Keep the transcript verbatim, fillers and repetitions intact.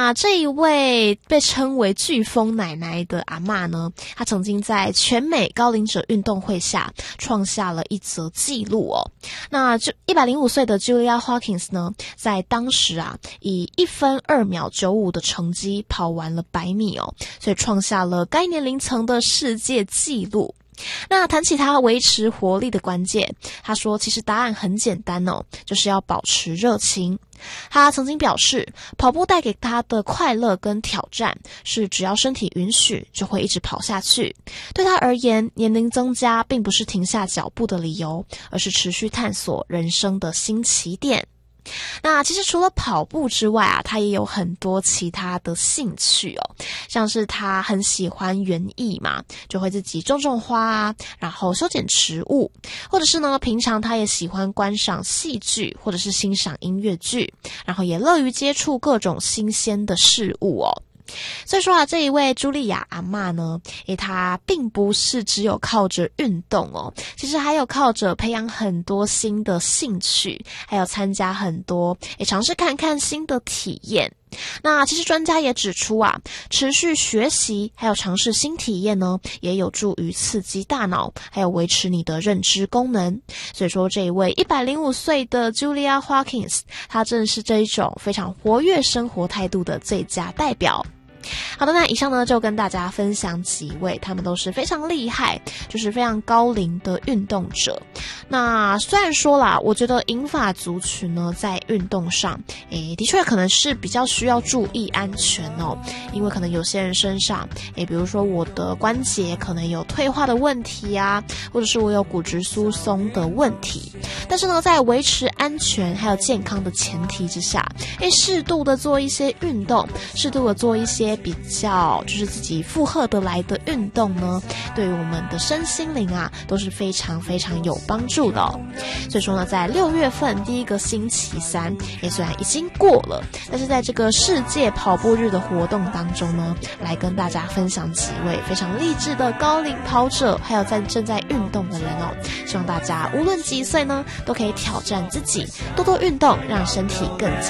那这一位被称为飓风奶奶的阿嬷呢，她曾经在全美高龄者运动会下创下了一则纪录哦。那就一百零五岁的 Julia Hawkins 呢，在当时啊，以一分二秒九五的成绩跑完了百米哦，所以创下了该年龄层的世界纪录。那谈起他维持活力的关键，他说其实答案很简单哦，就是要保持热情。他曾经表示，跑步带给他的快乐跟挑战是只要身体允许就会一直跑下去。对他而言，年龄增加并不是停下脚步的理由，而是持续探索人生的新起点。那其实除了跑步之外啊，他也有很多其他的兴趣哦，像是他很喜欢园艺嘛，就会自己种种花啊，然后修剪植物，或者是呢，平常他也喜欢观赏戏剧或者是欣赏音乐剧，然后也乐于接触各种新鲜的事物哦。所以说啊，这一位茱莉亚阿嬷呢，诶，她并不是只有靠着运动哦，其实还有靠着培养很多新的兴趣，还有参加很多，诶，尝试看看新的体验。那其实专家也指出啊，持续学习还有尝试新体验呢，也有助于刺激大脑，还有维持你的认知功能。所以说，这一位一百零五岁的 Julia Hawkins， 她正是这一种非常活跃生活态度的最佳代表。好的，那以上呢就跟大家分享几位，他们都是非常厉害，就是非常高龄的运动者。那虽然说啦，我觉得银发族群呢在运动上，诶，的确可能是比较需要注意安全哦，因为可能有些人身上，诶，比如说我的关节可能有退化的问题啊，或者是我有骨质疏松的问题，但是呢，在维持安全还有健康的前提之下，诶，适度的做一些运动，适度的做一些比较就是自己负荷得来的运动呢，对于我们的身心灵啊都是非常非常有帮助的哦。所以说呢，在六月份第一个星期三，也虽然已经过了，但是在这个世界跑步日的活动当中呢，来跟大家分享几位非常励志的高龄跑者，还有在正在运动的人哦。希望大家无论几岁呢，都可以挑战自己，多多运动，让身体更健康。